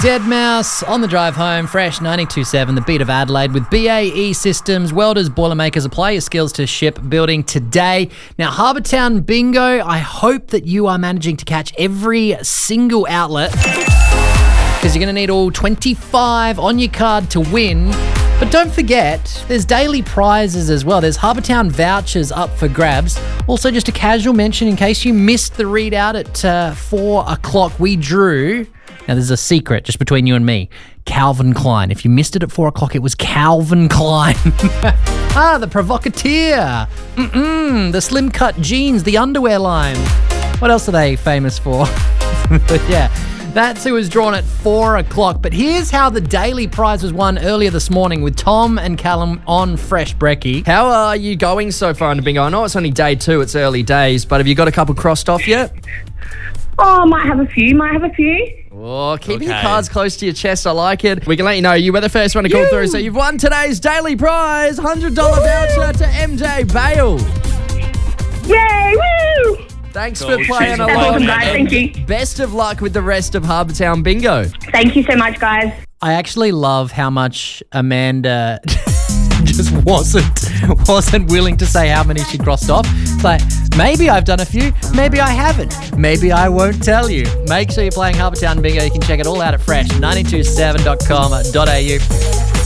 Deadmau5 on the drive home, Fresh 92.7, the beat of Adelaide with BAE Systems, welders, boilermakers, apply your skills to shipbuilding today. Now, Harbour Town Bingo, I hope that you are managing to catch every single outlet because you're going to need all 25 on your card to win. But don't forget, there's daily prizes as well. There's Harbour Town vouchers up for grabs. Also, just a casual mention in case you missed the readout at 4 o'clock, we drew... Now, there's a secret just between you and me. Calvin Klein. If you missed it at 4 o'clock, it was Calvin Klein. The provocateur. The slim cut jeans, the underwear line. What else are they famous for? But yeah, that's who was drawn at 4 o'clock. But here's how the daily prize was won earlier this morning with Tom and Callum on Fresh Brekkie. How are you going so far into bingo? I know it's only day 2, it's early days, but have you got a couple crossed off yet? Oh, might have a few. Oh, keeping your cards close to your chest, I like it. We can let you know you were the first one to call through, so you've won today's daily prize, $100 voucher to MJ Bale. Yay, woo! Thanks for playing That's along. awesome, guys. Thank you. Best of luck with the rest of Harbour Town Bingo. Thank you so much, guys. I actually love how much Amanda just wasn't willing to say how many she crossed off. It's like, maybe I've done a few, maybe I haven't. Maybe I won't tell you. Make sure you're playing Harbour Town Bingo. You can check it all out at fresh927.com.au.